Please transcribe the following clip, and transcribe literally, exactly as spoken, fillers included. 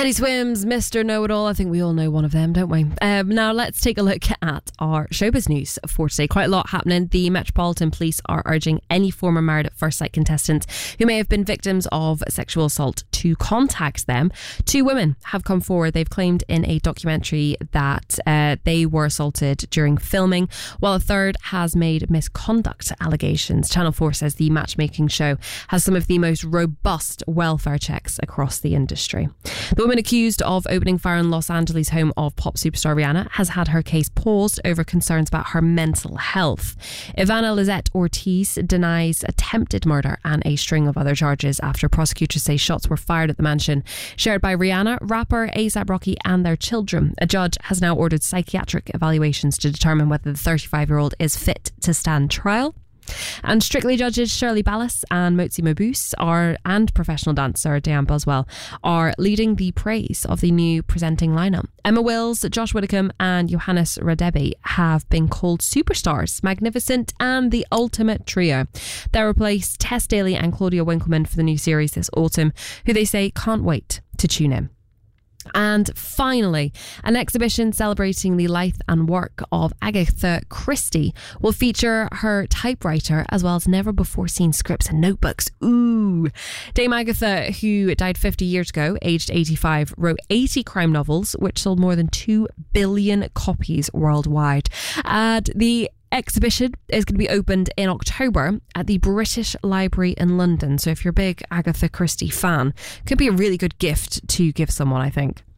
Teddy Swims, Mister Know-It-All. I think we all know one of them, don't we? Um, now let's take a look at our showbiz news for today. Quite a lot happening. The Metropolitan Police are urging any former Married at First Sight contestants who may have been victims of sexual assault to contact them. Two women have come forward. They've claimed in a documentary that uh, they were assaulted during filming, while a third has made misconduct allegations. Channel four says the matchmaking show has some of the most robust welfare checks across the industry. The woman accused of opening fire in Los Angeles' home of pop superstar Rihanna has had her case paused over concerns about her mental health. Ivana Lizette Ortiz denies attempted murder and a string of other charges after prosecutors say shots were fired at the mansion shared by Rihanna, rapper A$AP Rocky and their children. A judge has now ordered psychiatric evaluations to determine whether the thirty-five-year-old is fit to stand trial. And Strictly judges Shirley Ballas and Motsi Mabuse are, and professional dancer Diane Boswell are leading the praise of the new presenting lineup. Emma Wills, Josh Widdicombe and Johannes Radebi have been called superstars, magnificent and the ultimate trio. They'll replace Tess Daly and Claudia Winkleman for the new series this autumn, who they say can't wait to tune in. And finally, an exhibition celebrating the life and work of Agatha Christie will feature her typewriter as well as never before seen scripts and notebooks. Ooh. Dame Agatha, who died fifty years ago, aged eighty-five, wrote eighty crime novels which sold more than two billion copies worldwide. And the exhibition is going to be opened in October at the British Library in London. So if you're a big Agatha Christie fan, could be a really good gift to give someone, I think.